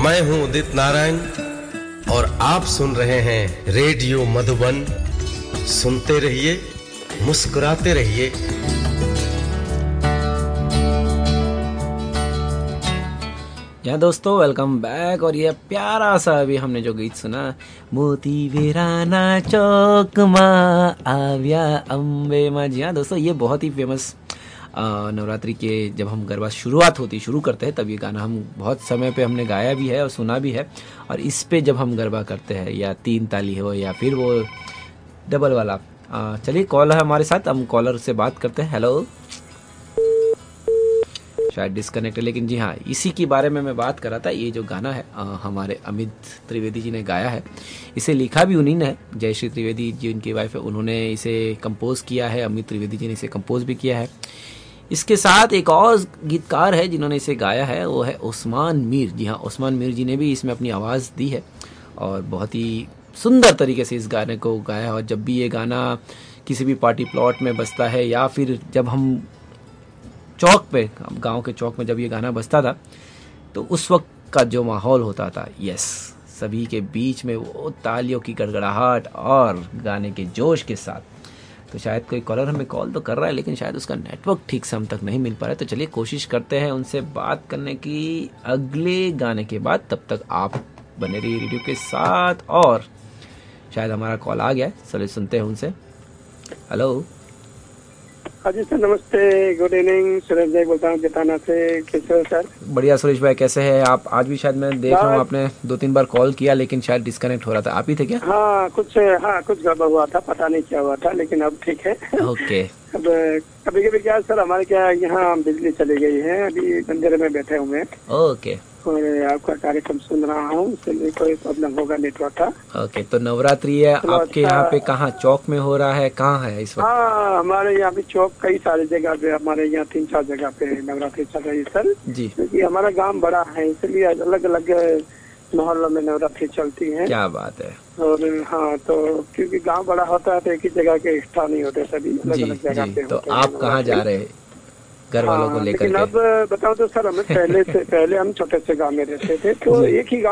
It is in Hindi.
मैं हूं उदित नारायण और आप सुन रहे हैं रेडियो मधुबन। सुनते रहिए, मुस्कुराते रहिए। या दोस्तों, वेलकम बैक। और ये प्यारा सा अभी हमने जो गीत सुना, मोती वेराना चौक माँ आव्या अम्बे माँ। जी हाँ दोस्तों, ये बहुत ही फेमस नवरात्रि के जब हम गरबा शुरू करते हैं तब ये गाना हम बहुत समय पे हमने गाया भी है और सुना भी है। और इस पे जब हम गरबा करते हैं, या तीन ताली हो या फिर वो डबल वाला। चलिए, कॉल है हमारे साथ, हम कॉलर से बात करते हैं। हेलो, शायद डिस्कनेक्ट है, लेकिन जी हाँ, इसी के बारे में मैं बात कर रहा था। ये जो गाना है हमारे अमित त्रिवेदी जी ने गाया है। इसे लिखा भी उन्हीं ने है, जयश्री त्रिवेदी जी उनकी वाइफ है, उन्होंने इसे कंपोज किया है। अमित त्रिवेदी जी ने इसे कंपोज भी किया है। इसके साथ एक और गीतकार है जिन्होंने इसे गाया है, वो है उस्मान मीर। जी हाँ, उस्मान मीर जी ने भी इसमें अपनी आवाज़ दी है और बहुत ही सुंदर तरीके से इस गाने को गाया है। और जब भी ये गाना किसी भी पार्टी प्लॉट में बजता है, या फिर जब हम चौक पे, गांव के चौक में जब ये गाना बजता था, तो उस वक्त का जो माहौल होता था, यस, सभी के बीच में वो तालियों की गड़गड़ाहट और गाने के जोश के साथ। तो शायद कोई कॉलर हमें कॉल तो कर रहा है, लेकिन शायद उसका नेटवर्क ठीक से हम तक नहीं मिल पा रहा है। तो चलिए कोशिश करते हैं उनसे बात करने की अगले गाने के बाद। तब तक आप बने रहिए रेडियो के साथ। और शायद हमारा कॉल आ गया है, चलिए सुनते हैं उनसे। हेलो, हाँ जी सर, नमस्ते, गुड इवनिंग। सुरेश भाई बोलता हूँ जताना से। कैसे हो सर? बढ़िया सुरेश भाई, कैसे हैं आप? आज भी शायद मैं देख रहा हूँ आपने 2-3 बार कॉल किया, लेकिन शायद डिस्कनेक्ट हो रहा था। आप ही थे क्या? हाँ, कुछ गड़बड़ हुआ था, पता नहीं क्या हुआ था, लेकिन अब ठीक है। ओके। अब कभी कभी क्या सर, हमारे क्या यहाँ बिजली चली गई है, अभी मंदिर में बैठे हुए हैं। ओके। और आपका कार्यक्रम सुन रहा हूँ, इसलिए कोई प्रॉब्लम होगा नेटवर्क का। ओके, तो नवरात्रि है आपके यहाँ पे, कहाँ चौक में हो रहा है, कहाँ है इस वक्त? हाँ, हमारे यहाँ भी चौक कई सारी जगह पे, हमारे यहाँ 3-4 जगह पे नवरात्रि चल रही है सर जी। क्योंकि हमारा गांव बड़ा है, इसलिए अलग अलग मोहल्लों में नवरात्रि चलती है। क्या बात है। और हाँ, तो क्योंकि गांव बड़ा होता है तो एक ही जगह के स्थान नहीं होते, सभी अलग अलग जगह पे तो होते हैं। आप कहाँ जा रहे हैं घर वालों को लेकर लेकिन के? अब बताओ तो सर, हमें पहले हम छोटे से गांव में रहते थे, तो एक ही गांव